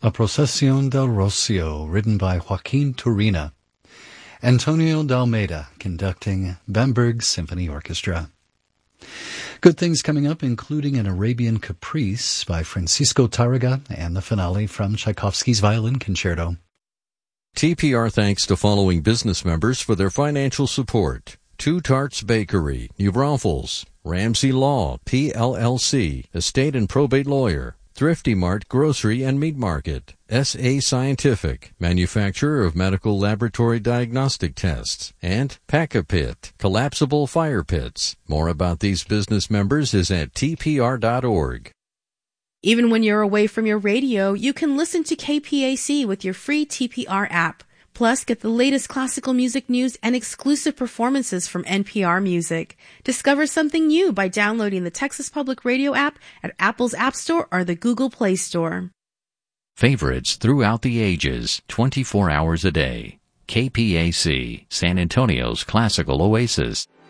A Procesión del Rocio, written by Joaquin Turina. Antonio Dalmeida conducting Bamberg Symphony Orchestra. Good things coming up, including an Arabian Caprice by Francisco Tárrega and the finale from Tchaikovsky's Violin Concerto. TPR thanks to following business members for their financial support: Two Tarts Bakery, New Braunfels; Ramsey Law, PLLC, Estate and Probate Lawyer; Thrifty Mart Grocery and Meat Market; SA Scientific, manufacturer of medical laboratory diagnostic tests; and Pack-A-Pit, collapsible fire pits. More about these business members is at tpr.org. Even when you're away from your radio, you can listen to KPAC with your free TPR app. Plus, get the latest classical music news and exclusive performances from NPR Music. Discover something new by downloading the Texas Public Radio app at Apple's App Store or the Google Play Store. Favorites throughout the ages, 24 hours a day. KPAC, San Antonio's classical oasis.